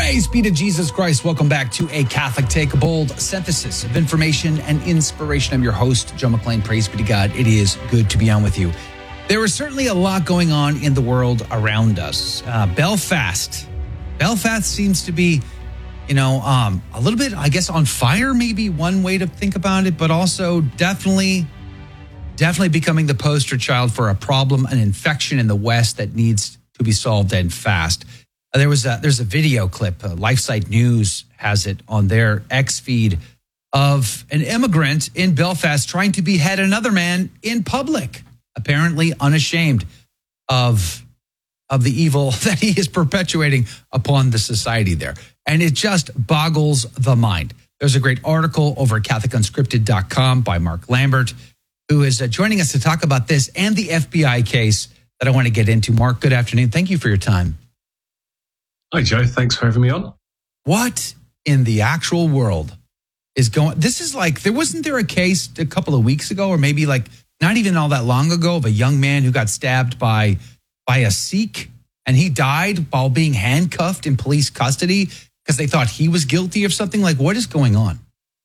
Praise be to Jesus Christ. Welcome back to A Catholic Take, a bold synthesis of information and inspiration. I'm your host, Joe McClain. Praise be to God. It is good to be on with you. There is certainly a lot going on in the world around us. Belfast seems to be, a little bit, I guess, on fire, maybe one way to think about it, but also definitely becoming the poster child for a problem, an infection in the West that needs to be solved and fast. There's a video clip. LifeSite News has it on their X feed of an immigrant in Belfast trying to behead another man in public, apparently unashamed of the evil that he is perpetuating upon the society there. And it just boggles the mind. There's a great article over at CatholicUnscripted.com by Mark Lambert, who is joining us to talk about this and the FBI case that I want to get into. Mark, good afternoon. Thank you for your time. Hi, Joe. Thanks for having me on. What in the actual world is going? This is like, wasn't there a case a couple of weeks ago, or maybe like not even all that long ago, of a young man who got stabbed by a Sikh, and he died while being handcuffed in police custody because they thought he was guilty of something? Like, what is going on?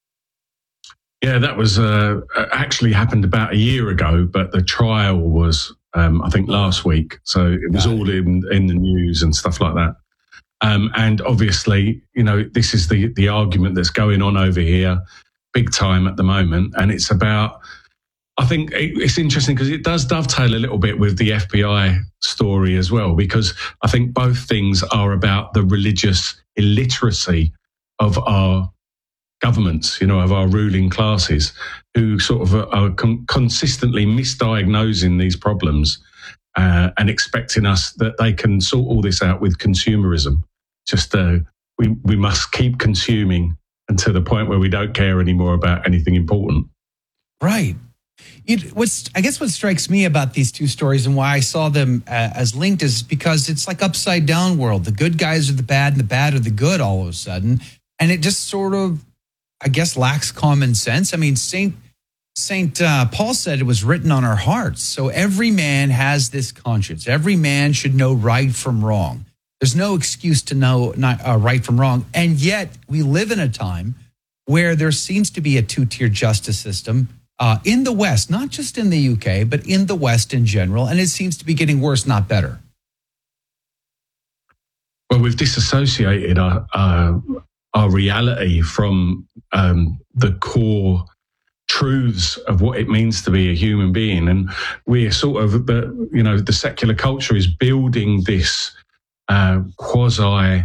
Yeah, that was actually happened about a year ago, but the trial was, I think, last week. So it was all in the news and stuff like that. And obviously, this is the argument that's going on over here big time at the moment. And it's about, I think it's interesting because it does dovetail a little bit with the FBI story as well, because I think both things are about the religious illiteracy of our governments, of our ruling classes, who sort of are consistently misdiagnosing these problems and expecting us that they can sort all this out with consumerism. Just we must keep consuming until the point where we don't care anymore about anything important. Right. What strikes me about these two stories and why I saw them as linked is because it's like upside down world. The good guys are the bad and the bad are the good all of a sudden. And it just sort of, I guess, lacks common sense. I mean, Saint Paul said it was written on our hearts. So every man has this conscience. Every man should know right from wrong. There's no excuse to know right from wrong. And yet we live in a time where there seems to be a two-tier justice system in the West, not just in the UK, but in the West in general. And it seems to be getting worse, not better. Well, we've disassociated our reality from the core truths of what it means to be a human being. And we're sort of, the secular culture is building this quasi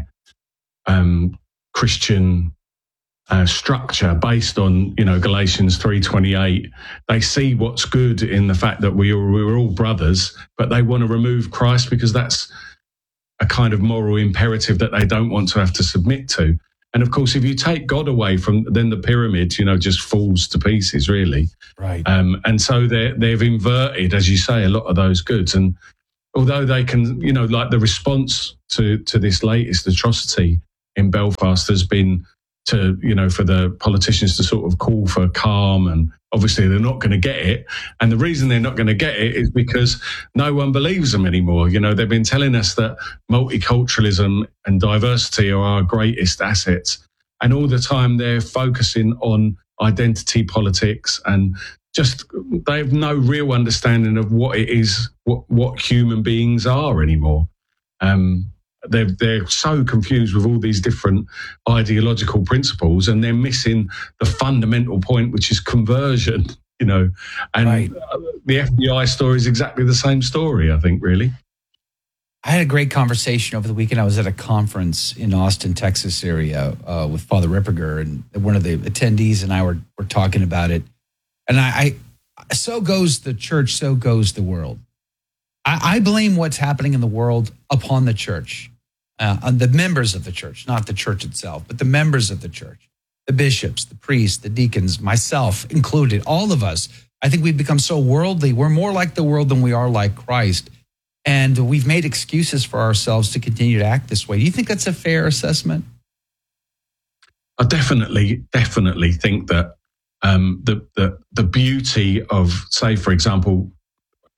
Christian structure based on, Galatians 3:28. They see what's good in the fact that we're all brothers, but they want to remove Christ because that's a kind of moral imperative that they don't want to have to submit to. And of course, if you take God away then the pyramid, just falls to pieces, really. Right. And so they've inverted, as you say, a lot of those goods. And although they can, like the response to this latest atrocity in Belfast has been to, for the politicians to sort of call for calm, and obviously they're not going to get it. And the reason they're not going to get it is because no one believes them anymore. They've been telling us that multiculturalism and diversity are our greatest assets. And all the time they're focusing on identity politics and just they have no real understanding of what it is, what human beings are anymore. They're so confused with all these different ideological principles, and they're missing the fundamental point, which is conversion. And right. The FBI story is exactly the same story, I think, really. I had a great conversation over the weekend. I was at a conference in Austin, Texas area with Father Ripperger, and one of the attendees and I were talking about it. And I so goes the church, so goes the world. I blame what's happening in the world upon the church, on the members of the church, not the church itself, but the members of the church, the bishops, the priests, the deacons, myself included, all of us. I think we've become so worldly. We're more like the world than we are like Christ. And we've made excuses for ourselves to continue to act this way. Do you think that's a fair assessment? I definitely think that the beauty of, say, for example,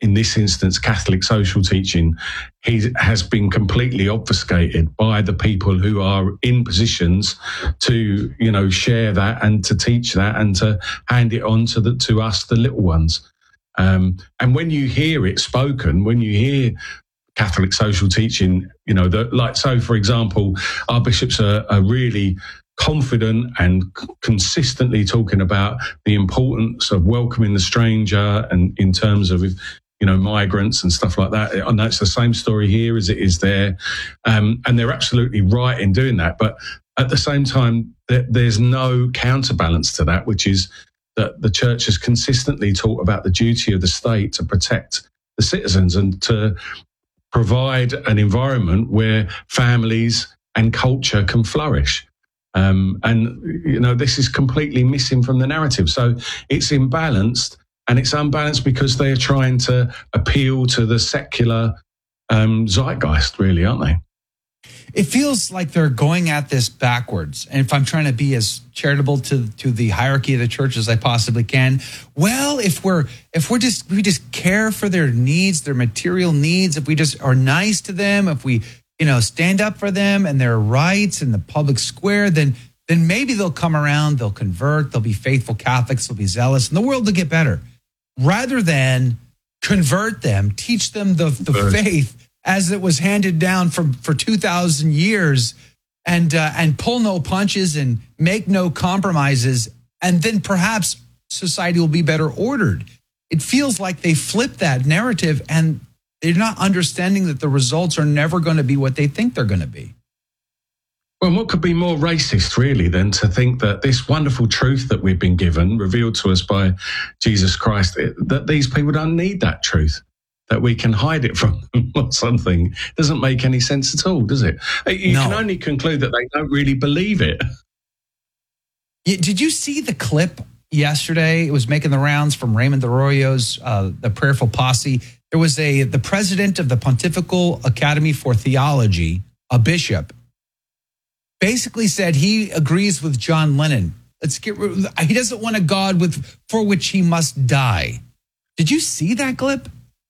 in this instance, Catholic social teaching, has been completely obfuscated by the people who are in positions to, share that and to teach that and to hand it on to us, the little ones. And when you hear it spoken, when you hear Catholic social teaching, so for example, our bishops are really confident and consistently talking about the importance of welcoming the stranger and in terms of, migrants and stuff like that. I know it's the same story here as it is there. And they're absolutely right in doing that. But at the same time, there's no counterbalance to that, which is that the church has consistently taught about the duty of the state to protect the citizens and to provide an environment where families and culture can flourish. This is completely missing from the narrative. So it's imbalanced, and it's unbalanced because they are trying to appeal to the secular zeitgeist, really, aren't they? It feels like they're going at this backwards. And if I'm trying to be as charitable to the hierarchy of the church as I possibly can, well, if we just care for their needs, their material needs, if we just are nice to them, if we stand up for them and their rights in the public square, then maybe they'll come around, they'll convert, they'll be faithful Catholics, they'll be zealous, and the world will get better. Rather than convert them, teach them the faith as it was handed down for 2,000 years, and pull no punches and make no compromises, and then perhaps society will be better ordered. It feels like they flipped that narrative, and they're not understanding that the results are never going to be what they think they're going to be. Well, what could be more racist, really, than to think that this wonderful truth that we've been given, revealed to us by Jesus Christ, that these people don't need that truth, that we can hide it from them or something? Doesn't make any sense at all, does it? You can only conclude that they don't really believe it. Did you see the clip yesterday? It was making the rounds from Raymond Arroyo's The Prayerful Posse. There was the president of the Pontifical Academy for Theology, a bishop, basically said he agrees with John Lennon. He doesn't want a God for which he must die. Did you see that clip?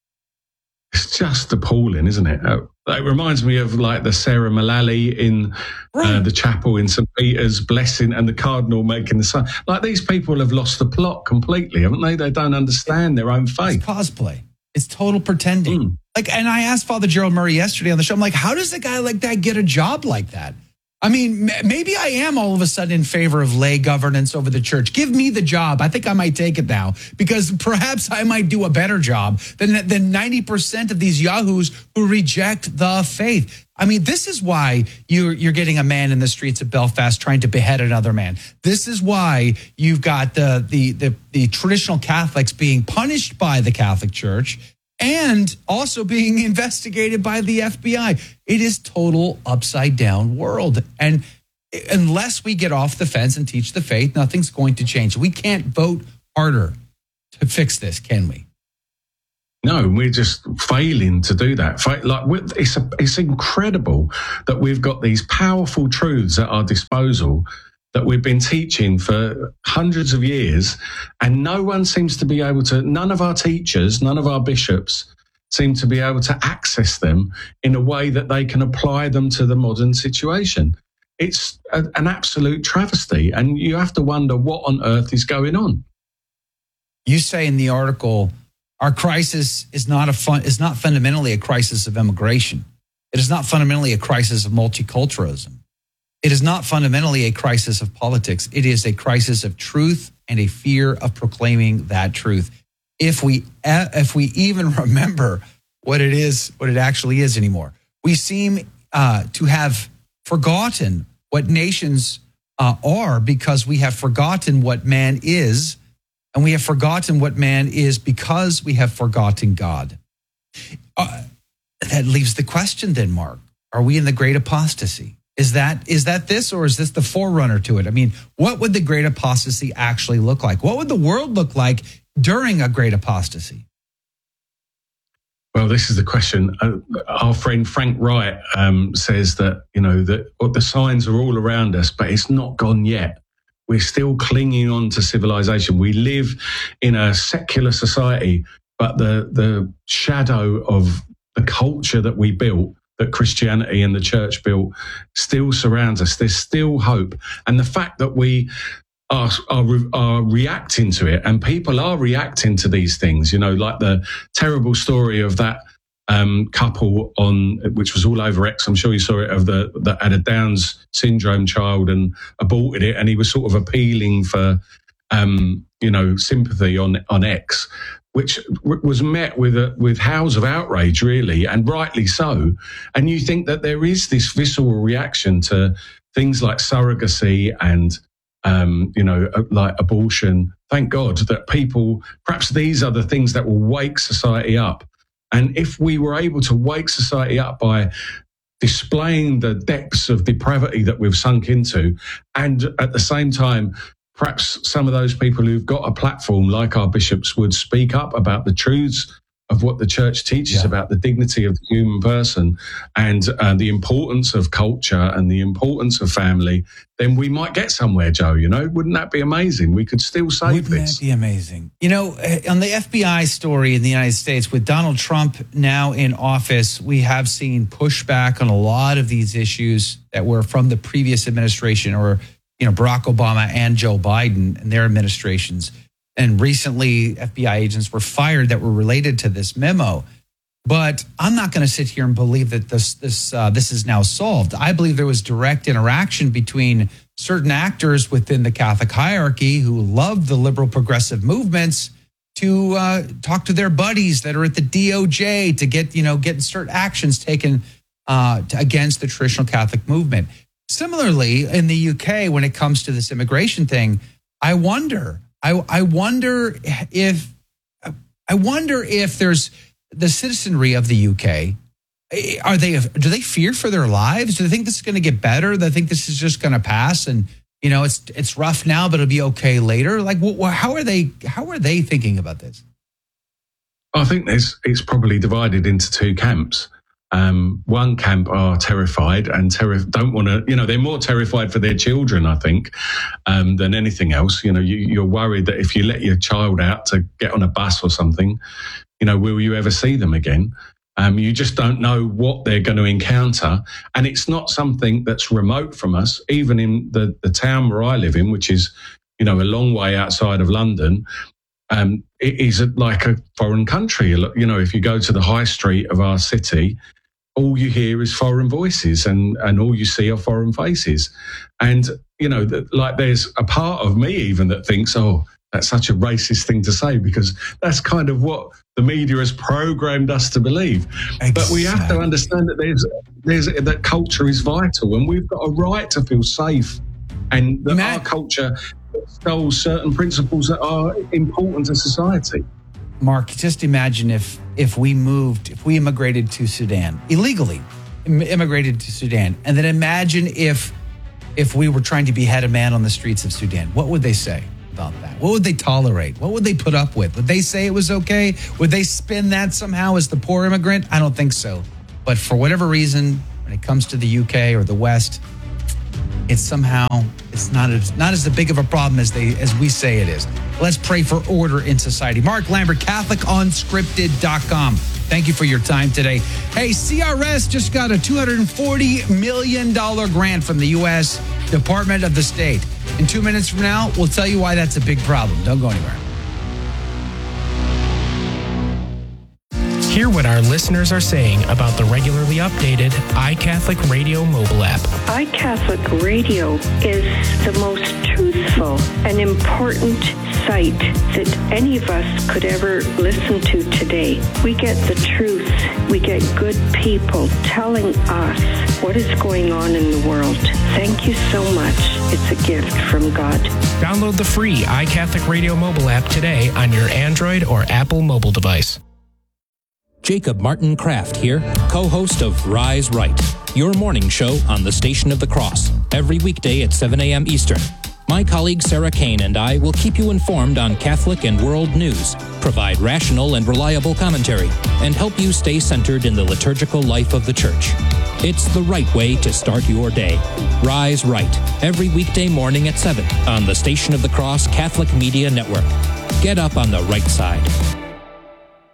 It's just appalling, isn't it? It reminds me of like the Sarah Mullally in the chapel in St. Peter's blessing and the cardinal making the sign. Like, these people have lost the plot completely, haven't they? They don't understand their own faith. It's cosplay. It's total pretending. And I asked Father Gerald Murray yesterday on the show, I'm like, how does a guy like that get a job like that? I mean, maybe I am all of a sudden in favor of lay governance over the church. Give me the job. I think I might take it now, because perhaps I might do a better job than 90% of these yahoos who reject the faith. I mean, this is why you're getting a man in the streets of Belfast trying to behead another man. This is why you've got the traditional Catholics being punished by the Catholic Church and also being investigated by the FBI. It is total upside down world. And unless we get off the fence and teach the faith, nothing's going to change. We can't vote harder to fix this, can we? No, we're just failing to do that. It's incredible that we've got these powerful truths at our disposal that we've been teaching for hundreds of years, and no one seems to be able to, none of our teachers, none of our bishops seem to be able to access them in a way that they can apply them to the modern situation. It's an absolute travesty, and you have to wonder what on earth is going on. You say in the article, our crisis is not fundamentally a crisis of immigration. It is not fundamentally a crisis of multiculturalism. It is not fundamentally a crisis of politics. It is a crisis of truth and a fear of proclaiming that truth. If we even remember what it actually is anymore, we seem to have forgotten what nations are, because we have forgotten what man is, and we have forgotten what man is because we have forgotten God. That leaves the question then, Mark, are we in the great apostasy? Is that this, or is this the forerunner to it? I mean, what would the great apostasy actually look like? What would the world look like during a great apostasy? Well, this is the question. Our friend Frank Wright says that, that the signs are all around us, but it's not gone yet. We're still clinging on to civilization. We live in a secular society but the shadow of the culture that we built, that Christianity and the church built, still surrounds us. There's still hope. And the fact that we are reacting to it, and people are reacting to these things, like the terrible story of that couple which was all over X. I'm sure you saw it, that had a Down's syndrome child and aborted it, and he was sort of appealing for sympathy on X, which was met with howls of outrage, really, and rightly so. And you think that there is this visceral reaction to things like surrogacy and like abortion. Thank God that people, perhaps these are the things that will wake society up. And if we were able to wake society up by displaying the depths of depravity that we've sunk into, and at the same time, perhaps some of those people who've got a platform like our bishops would speak up about the truths of what the church teaches about the dignity of the human person and the importance of culture and the importance of family, then we might get somewhere, Joe. Wouldn't that be amazing? We could still save this. Wouldn't that be amazing? On the FBI story in the United States, with Donald Trump now in office, we have seen pushback on a lot of these issues that were from the previous administration, or Barack Obama and Joe Biden and their administrations. And recently, FBI agents were fired that were related to this memo. But I'm not going to sit here and believe that this is now solved. I believe there was direct interaction between certain actors within the Catholic hierarchy who love the liberal progressive movements to talk to their buddies that are at the DOJ to get certain actions taken against the traditional Catholic movement. Similarly, in the UK, when it comes to this immigration thing, I wonder if there's the citizenry of the UK. Do they fear for their lives? Do they think this is going to get better? Do they think this is just going to pass? And it's rough now, but it'll be okay later. Like, how are they thinking about this? I think it's probably divided into two camps. One camp are terrified and don't want to, they're more terrified for their children, I think, than anything else. You're worried that if you let your child out to get on a bus or something, will you ever see them again? You just don't know what they're going to encounter. And it's not something that's remote from us. Even in the town where I live in, which is, a long way outside of London, it is like a foreign country. If you go to the high street of our city, all you hear is foreign voices and all you see are foreign faces. And, there's a part of me even that thinks, oh, that's such a racist thing to say, because that's kind of what the media has programmed us to believe. Exactly. But we have to understand that that culture is vital, and we've got a right to feel safe, and that our culture instills certain principles that are important to society. Mark, just imagine if we immigrated to Sudan, illegally immigrated to Sudan, and then imagine if we were trying to behead a man on the streets of Sudan. What would they say about that? What would they tolerate? What would they put up with? Would they say it was okay? Would they spin that somehow as the poor immigrant? I don't think so. But for whatever reason, when it comes to the UK or the West, it's not as big of a problem as we say it is. Let's pray for order in society. Mark Lambert, CatholicUnscripted.com. Thank you for your time today. Hey, CRS just got a $240 million grant from the U.S. Department of the State. In 2 minutes from now, we'll tell you why that's a big problem. Don't go anywhere. Hear what our listeners are saying about the regularly updated iCatholic Radio mobile app. iCatholic Radio is the most truthful and important site that any of us could ever listen to today. We get the truth. We get good people telling us what is going on in the world. Thank you so much. It's a gift from God. Download the free iCatholic Radio mobile app today on your Android or Apple mobile device. Jacob Martin Kraft here, co-host of Rise Right, your morning show on the Station of the Cross, every weekday at 7 a.m. Eastern. My colleague Sarah Kane and I will keep you informed on Catholic and world news, provide rational and reliable commentary, and help you stay centered in the liturgical life of the Church. It's the right way to start your day. Rise Right, every weekday morning at 7 on the Station of the Cross Catholic Media Network. Get up on the right side.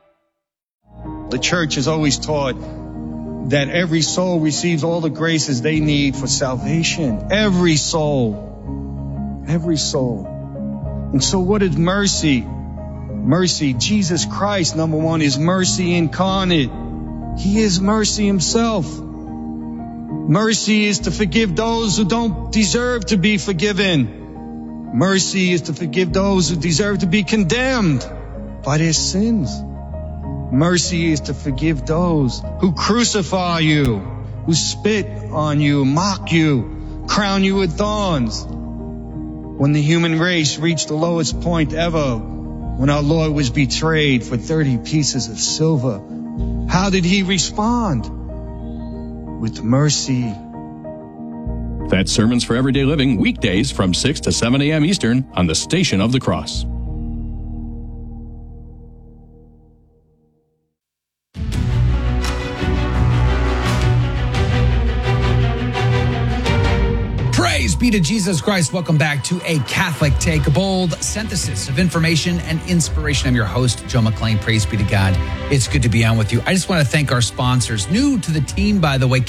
The church has always taught that every soul receives all the graces they need for salvation. Every soul. Every soul. And so what is mercy? Mercy, Jesus Christ, number one, is mercy incarnate. He is mercy himself. Mercy is to forgive those who don't deserve to be forgiven. Mercy is to forgive those who deserve to be condemned by their sins. Mercy is to forgive those who crucify you, who spit on you, mock you, crown you with thorns. When the human race reached the lowest point ever, when our Lord was betrayed for 30 pieces of silver, how did he respond? With mercy. That's Sermons for Everyday Living, weekdays from 6 to 7 a.m. Eastern on the Station of the Cross. Praise be to Jesus Christ. Welcome back to A Catholic Take, a bold synthesis of information and inspiration. I'm your host, Joe McClain. Praise be to God. It's good to be on with you. I just want to thank our sponsors. New to the team, by the way,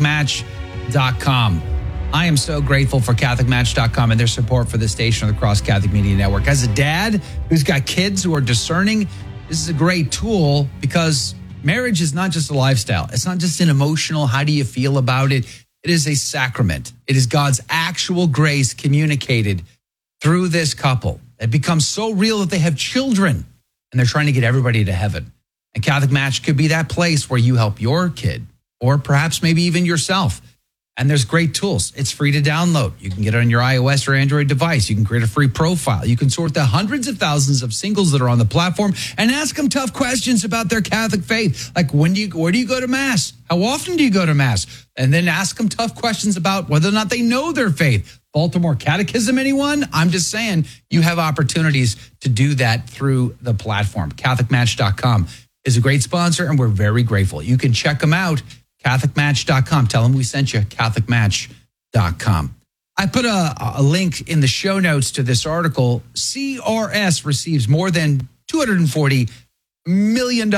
CatholicMatch.com. I am so grateful for CatholicMatch.com and their support for the Station of the Cross Catholic Media Network. As a dad who's got kids who are discerning, this is a great tool because marriage is not just a lifestyle. It's not just an emotional, how do you feel about it? It is a sacrament. It is God's actual grace communicated through this couple. It becomes so real that they have children and they're trying to get everybody to heaven. And Catholic Match could be that place where you help your kid or perhaps maybe even yourself. And there's great tools. It's free to download. You can get it on your iOS or Android device. You can create a free profile. You can sort the hundreds of thousands of singles that are on the platform and ask them tough questions about their Catholic faith. Like, where do you go to Mass? How often do you go to Mass? And then ask them tough questions about whether or not they know their faith. Baltimore Catechism, anyone? I'm just saying you have opportunities to do that through the platform. CatholicMatch.com is a great sponsor, and we're very grateful. You can check them out. CatholicMatch.com. Tell them we sent you. CatholicMatch.com. I put a link in the show notes to this article. CRS receives more than $240 million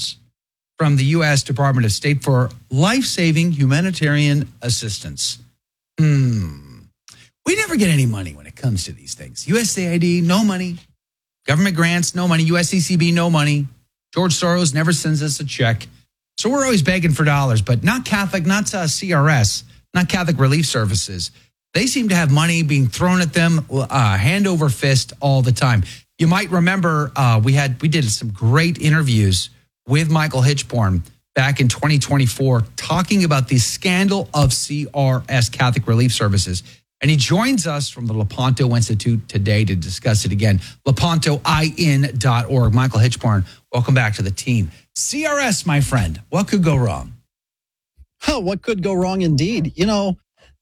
from the U.S. Department of State for life-saving humanitarian assistance. We never get any money when it comes to these things. USAID, no money. Government grants, no money. USCCB, no money. George Soros never sends us a check. So we're always begging for dollars, but not Catholic, not CRS, not Catholic Relief Services. They seem to have money being thrown at them hand over fist all the time. You might remember we did some great interviews with Michael Hitchborn back in 2024 talking about the scandal of CRS, Catholic Relief Services. And he joins us from the Lepanto Institute today to discuss it again. LepantoIN.org. Michael Hitchborn, welcome back to the team. CRS, my friend, what could go wrong? Oh, what could go wrong indeed? You know,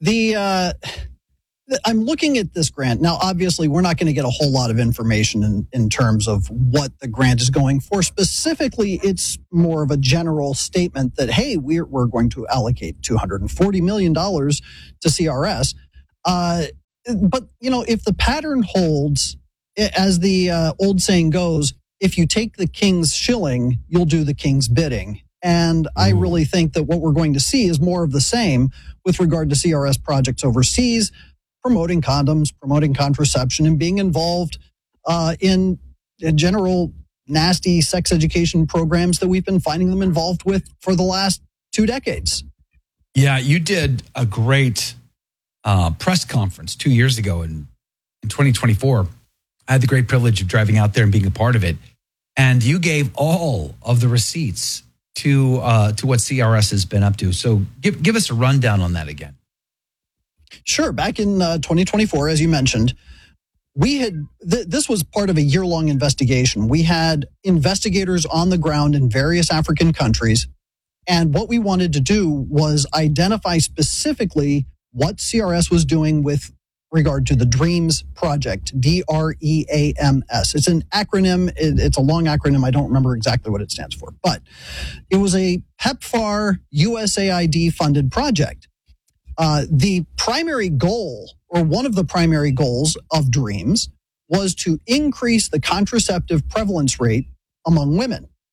I'm looking at this grant. Now, obviously, we're not going to get a whole lot of information in terms of what the grant is going for. Specifically, it's more of a general statement that, hey, we're going to allocate $240 million to CRS. But, you know, if the pattern holds, as the old saying goes, if you take the king's shilling, you'll do the king's bidding. And I really think that what we're going to see is more of the same with regard to CRS projects overseas, promoting condoms, promoting contraception, and being involved in general nasty sex education programs that we've been finding them involved with for the last 2 decades. Yeah, you did a great press conference 2 years ago in 2024. I had the great privilege of driving out there and being a part of it. And you gave all of the receipts to what CRS has been up to. So give us a rundown on that again. Sure. Back in 2024, as you mentioned, we had this was part of a year-long investigation. We had investigators on the ground in various African countries. And what we wanted to do was identify specifically what CRS was doing with regard to the DREAMS project, DREAMS. It's an acronym. It's a long acronym. I don't remember exactly what it stands for, but it was a PEPFAR USAID funded project. The primary goal, or one of the primary goals of DREAMS, was to increase the contraceptive prevalence rate among women.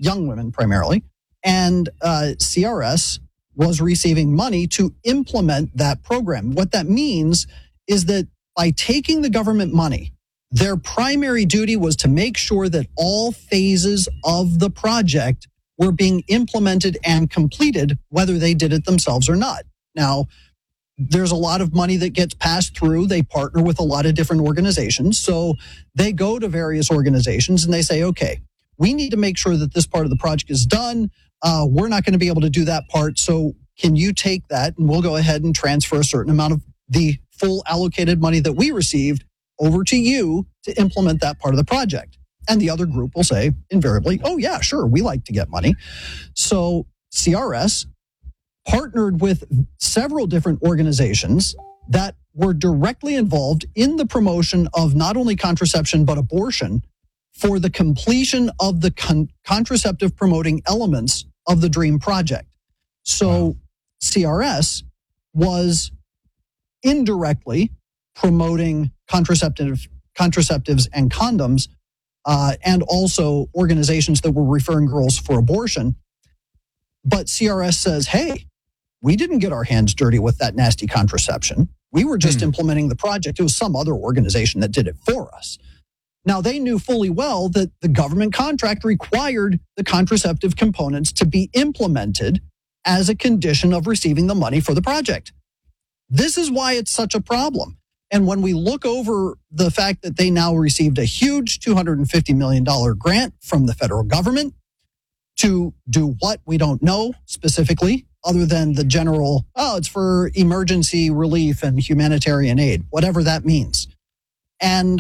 young women primarily. And CRS was receiving money to implement that program. What that means is that by taking the government money, their primary duty was to make sure that all phases of the project were being implemented and completed, whether they did it themselves or not. Now, there's a lot of money that gets passed through. They partner with a lot of different organizations. So they go to various organizations and they say, okay, we need to make sure that this part of the project is done. We're not going to be able to do that part. So can you take that and we'll go ahead and transfer a certain amount of the full allocated money that we received over to you to implement that part of the project. And the other group will say invariably, oh yeah, sure, we like to get money. So CRS partnered with several different organizations that were directly involved in the promotion of not only contraception, but abortion for the completion of the contraceptive promoting elements of the DREAM project. So CRS was indirectly promoting contraceptives and condoms, and also organizations that were referring girls for abortion. But CRS says, hey, we didn't get our hands dirty with that nasty contraception. We were just implementing the project. It was some other organization that did it for us. Now, they knew fully well that the government contract required the contraceptive components to be implemented as a condition of receiving the money for the project. This is why it's such a problem. And when we look over the fact that they now received a huge $250 million grant from the federal government to do what, we don't know specifically, other than the general, it's for emergency relief and humanitarian aid, whatever that means. And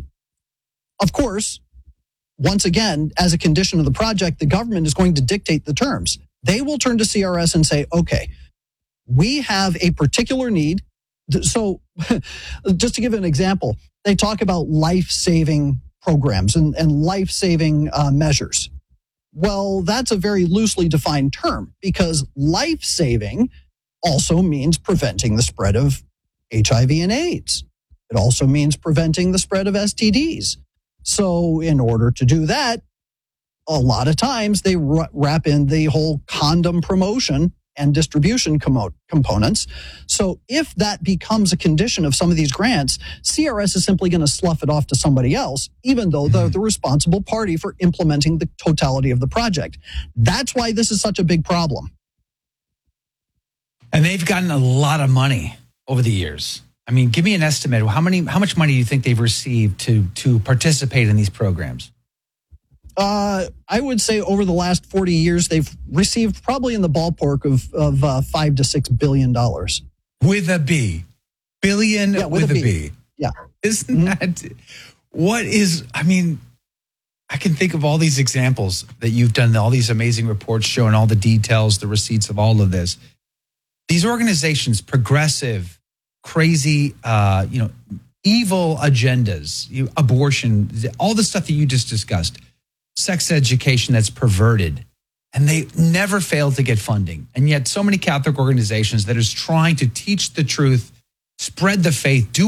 of course, once again, as a condition of the project, the government is going to dictate the terms. They will turn to CRS and say, okay, we have a particular need. So just to give an example, they talk about life-saving programs and life-saving measures. Well, that's a very loosely defined term because life-saving also means preventing the spread of HIV and AIDS. It also means preventing the spread of STDs. So in order to do that, a lot of times they wrap in the whole condom promotion and distribution components. So if that becomes a condition of some of these grants, CRS is simply going to slough it off to somebody else, even though they're the responsible party for implementing the totality of the project. That's why this is such a big problem. And they've gotten a lot of money over the years. I mean, give me an estimate. How much money do you think they've received to participate in these programs? I would say over the last 40 years, they've received probably in the ballpark of $5 to $6 billion. With a B. Billion with a B. Yeah. Isn't that, what is, I mean, I can think of all these examples that you've done, all these amazing reports showing all the details, the receipts of all of this. These organizations, progressive, crazy, evil agendas, abortion, all the stuff that you just discussed, sex education that's perverted, and they never fail to get funding. And yet so many Catholic organizations that is trying to teach the truth, spread the faith, do